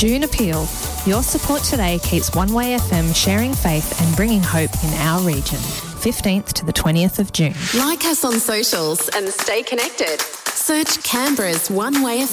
June Appeal. Your support today keeps One Way FM sharing faith and bringing hope in our region. 15th to the 20th of June. Like us on socials and stay connected. Search Canberra's One Way FM.